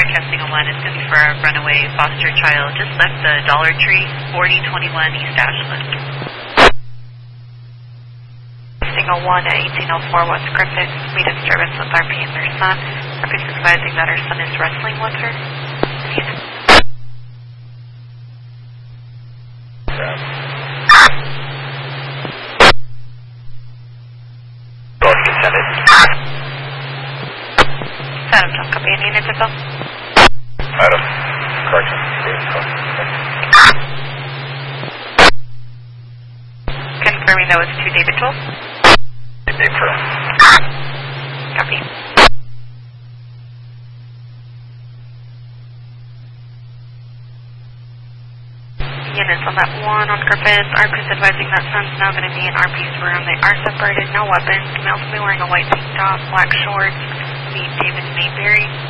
broadcasting a 1 is going to be for a runaway foster child. Just left the Dollar Tree, 4021 East Ashland. Signal 1 at 1804 West Griffin. We disturbance with RP and their son. RP is advising that her son is wrestling with her. Adam, don't copy any units of them. Adam, correction. Confirming that was 2 David 12. April. Copy. Units on that 1 on Griffith. RP is advising that son's now going to be in RP's room. They are separated, no weapons. Male's going to be wearing a white tank top, black shorts. Meet David Mayberry.